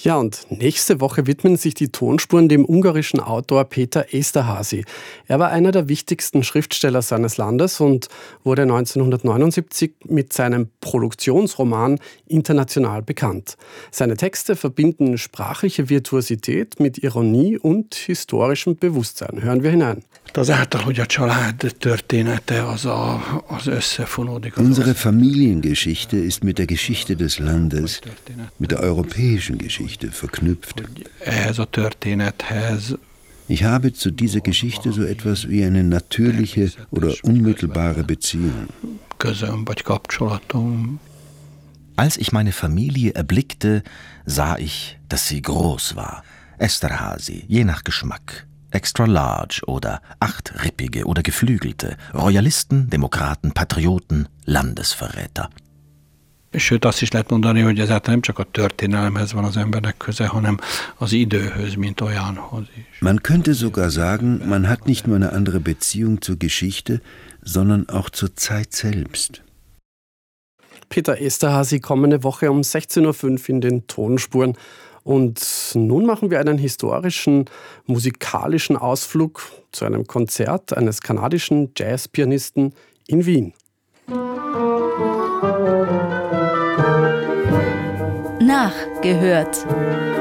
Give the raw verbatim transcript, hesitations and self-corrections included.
Ja, und nächste Woche widmen sich die Tonspuren dem ungarischen Autor Péter Esterházy. Er war einer der wichtigsten Schriftsteller seines Landes und wurde neunzehnhundertneunundsiebzig mit seinem Produktionsroman international bekannt. Seine Texte verbinden sprachliche Virtuosität mit Ironie und historischem Bewusstsein. Hören wir hinein. Unsere Familiengeschichte ist mit der Geschichte des Landes, mit der europäischen Geschichte verknüpft. Ich habe zu dieser Geschichte so etwas wie eine natürliche oder unmittelbare Beziehung. Als ich meine Familie erblickte, sah ich, dass sie groß war. Esterházy, je nach Geschmack. Extra large oder achtrippige oder geflügelte, Royalisten, Demokraten, Patrioten, Landesverräter. Sőt, azt is lehet mondani, hogy ezáltal nem csak a történelemhez van az embernek köze, hanem az időhöz, mint olyanhoz is. Man könnte sogar sagen, man hat nicht nur eine andere Beziehung zur Geschichte, sondern auch zur Zeit selbst. Péter Esterházy kommende Woche um sechzehn Uhr fünf in den Tonspuren. Und nun machen wir einen historischen, musikalischen Ausflug zu einem Konzert eines kanadischen Jazzpianisten in Wien. Nachgehört.